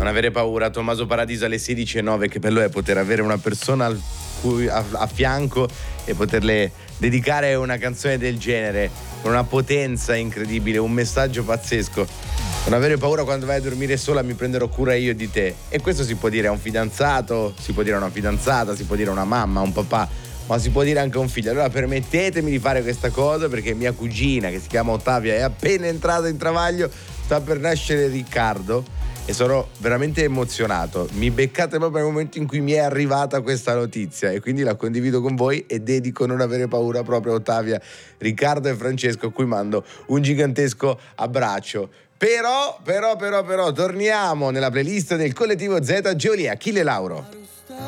Non avere paura, Tommaso Paradiso alle 16:09. Che bello è poter avere una persona a fianco e poterle dedicare una canzone del genere con una potenza incredibile, un messaggio pazzesco. Non avere paura quando vai a dormire sola, mi prenderò cura io di te. E questo si può dire a un fidanzato, si può dire a una fidanzata, si può dire a una mamma, a un papà, ma si può dire anche a un figlio. Allora permettetemi di fare questa cosa, perché mia cugina, che si chiama Ottavia, è appena entrata in travaglio, sta per nascere Riccardo e sono veramente emozionato. Mi beccate proprio nel momento in cui mi è arrivata questa notizia e quindi la condivido con voi e dedico Non avere paura proprio a Ottavia, Riccardo e Francesco, a cui mando un gigantesco abbraccio. Però torniamo nella playlist del collettivo Z, Geolia, Achille Lauro.